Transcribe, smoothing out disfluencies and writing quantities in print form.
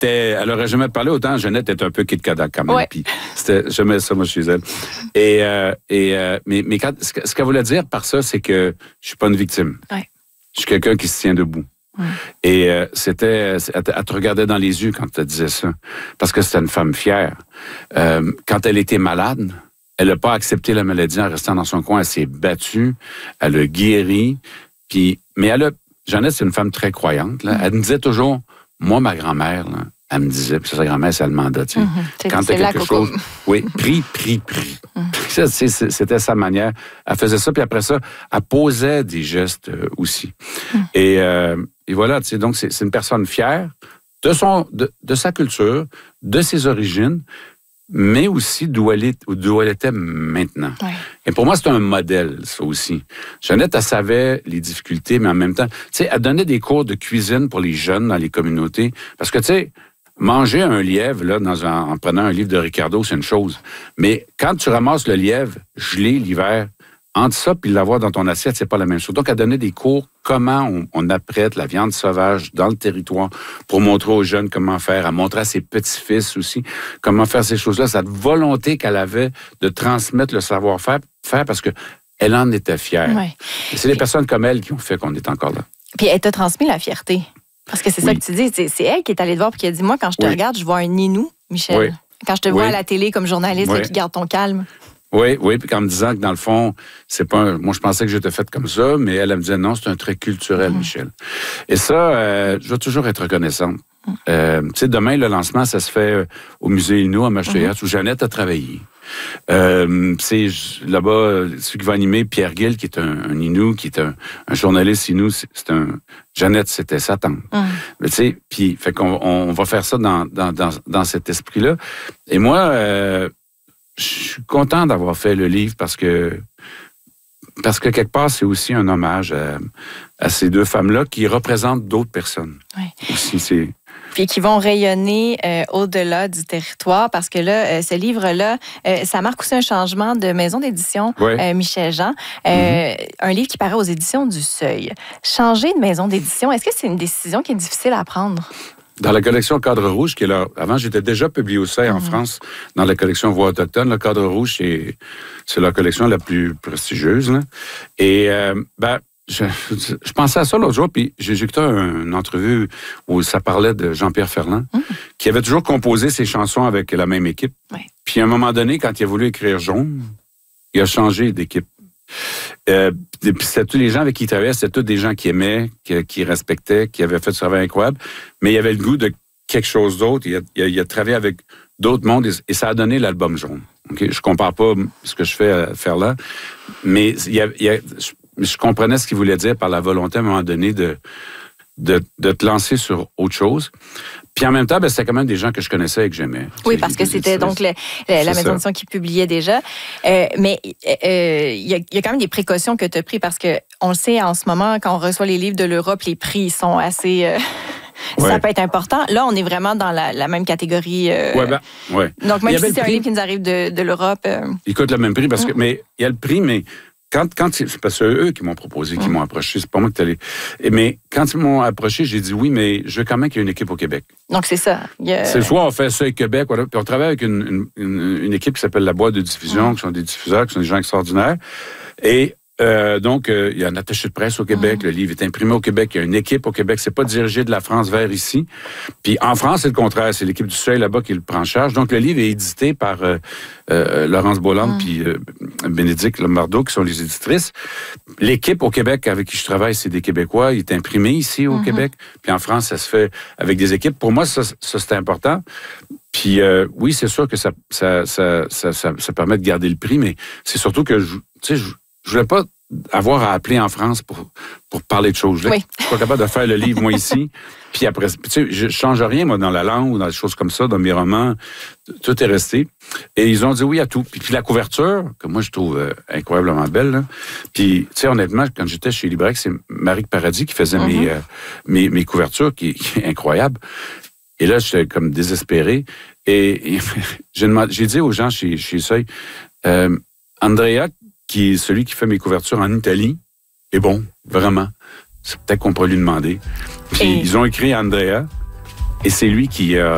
elle aurait jamais parlé autant. Jeannette était un peu Kid Kodak quand même. Ouais. Puis j'aimais ça, moi, chez elle. Mais ce qu'elle voulait dire par ça, c'est que je suis pas une victime. Ouais. Je suis quelqu'un qui se tient debout. Et elle te regardait dans les yeux quand elle te disait ça. Parce que c'était une femme fière. Quand elle était malade, elle n'a pas accepté la maladie en restant dans son coin. Elle s'est battue. Elle a guéri. Mais Jeannette, c'est une femme très croyante. Là. Elle me disait toujours, moi, ma grand-mère, là, elle me disait, puis sa grand-mère, c'est Allemanda, tu sais. Quand tu as quelque chose, oui, prie. Ça, c'était sa manière. Elle faisait ça, puis après ça, elle posait des gestes aussi. Et voilà, tu sais, donc c'est une personne fière de sa culture, de ses origines, mais aussi d'où elle était maintenant. Ouais. Et pour moi, c'est un modèle, ça aussi. Jeannette, elle savait les difficultés, mais en même temps, tu sais, elle donnait des cours de cuisine pour les jeunes dans les communautés. Parce que, tu sais, manger un lièvre, là, en prenant un livre de Ricardo, c'est une chose. Mais quand tu ramasses le lièvre gelé l'hiver, entre ça puis l'avoir dans ton assiette, c'est pas la même chose. Donc, elle donnait des cours comment on apprête la viande sauvage dans le territoire pour montrer aux jeunes comment faire, à montrer à ses petits-fils aussi comment faire ces choses-là. Cette volonté qu'elle avait de transmettre le savoir-faire parce que elle en était fière. Ouais. Et c'est les personnes comme elle qui ont fait qu'on est encore là. Puis elle t'a transmis la fierté. Parce que c'est ça que tu dis. C'est elle qui est allée te voir et qui a dit, moi, quand je te regarde, je vois un Ninou, Michel. Oui. Quand je te vois à la télé comme journaliste qui garde ton calme. Oui, puis en me disant que dans le fond, c'est pas moi, je pensais que j'étais faite comme ça, mais elle me disait non, c'est un trait culturel, Michel. Et ça, je vais toujours être reconnaissante. Tu sais, demain, le lancement, ça se fait au musée Innu à Maastricht, où Jeannette a travaillé. C'est là-bas, celui qui va animer, Pierre Gill, qui est un Innu, qui est un journaliste Innu, Jeannette, c'était sa tante. Mais tu sais, puis fait qu'on va faire ça dans cet esprit-là. Et moi, je suis content d'avoir fait le livre parce que quelque part, c'est aussi un hommage à ces deux femmes-là qui représentent d'autres personnes. Oui. Aussi, puis qui vont rayonner au-delà du territoire, parce que là, ce livre-là, ça marque aussi un changement de maison d'édition, Michel Jean. Un livre qui paraît aux éditions du Seuil. Changer de maison d'édition, est-ce que c'est une décision qui est difficile à prendre? Dans la collection Cadre Rouge, qui est là, avant, j'étais déjà publié au Seuil en France, dans la collection Voix autochtone. Le Cadre Rouge, c'est la collection la plus prestigieuse. Là. Et je pensais à ça l'autre jour, puis j'ai écouté une entrevue où ça parlait de Jean-Pierre Ferland, qui avait toujours composé ses chansons avec la même équipe. Puis à un moment donné, quand il a voulu écrire Jaune, il a changé d'équipe. Puis c'était tous les gens avec qui il travaillait, c'était tous des gens qui aimaient, qui respectaient, qui avaient fait du travail incroyable, mais il avait le goût de quelque chose d'autre. Il a travaillé avec d'autres mondes et ça a donné l'album Jaune. Okay? Je compare pas ce que je fais à faire là, mais je comprenais ce qu'il voulait dire par la volonté à un moment donné de te lancer sur autre chose. Puis en même temps, c'était quand même des gens que je connaissais et que j'aimais. Oui, parce que c'était donc la maison d'édition qui publiait déjà. Mais il y a quand même des précautions que tu as prises parce qu'on le sait, en ce moment, quand on reçoit les livres de l'Europe, les prix sont assez... Ça peut être important. Là, on est vraiment dans la même catégorie. Donc, même si c'est un livre qui nous arrive de l'Europe... Il coûte le même prix, parce que mais il y a le prix, mais... Quand c'est parce que eux qui m'ont proposé, qui m'ont approché, c'est pas moi qui t'allais. Mais quand ils m'ont approché, j'ai dit oui, mais je veux quand même qu'il y ait une équipe au Québec. Donc c'est ça. C'est soit on fait ça au Québec, voilà, puis on travaille avec une équipe qui s'appelle la Boîte de diffusion, qui sont des diffuseurs, qui sont des gens extraordinaires. Et donc, il y a un attaché de presse au Québec, le livre est imprimé au Québec, il y a une équipe au Québec, c'est pas dirigé de la France vers ici. Puis en France, c'est le contraire, c'est l'équipe du Seuil là-bas qui le prend en charge. Donc le livre est édité par Laurence Bolland puis Bénédicte Lombardo, qui sont les éditrices. L'équipe au Québec avec qui je travaille, c'est des Québécois, il est imprimé ici au Québec. Puis en France, ça se fait avec des équipes. Pour moi, ça c'est important. Puis oui, c'est sûr que ça permet de garder le prix, mais c'est surtout que je voulais pas avoir à appeler en France pour parler de choses. Je suis pas capable de faire le livre, moi, ici. Puis après, tu sais, je change rien, moi, dans la langue ou dans des choses comme ça, dans mes romans. Tout est resté. Et ils ont dit oui à tout. Puis la couverture, que moi, je trouve incroyablement belle, là. Puis, tu sais, honnêtement, quand j'étais chez Libraire, c'est Marie Paradis qui faisait mes couvertures, qui est incroyable. Et là, j'étais comme désespéré. Et j'ai dit aux gens chez Seuil, Andrea, qui est celui qui fait mes couvertures en Italie, est bon, vraiment. C'est peut-être qu'on pourrait lui demander. Puis ils ont écrit Andrea, et c'est lui qui a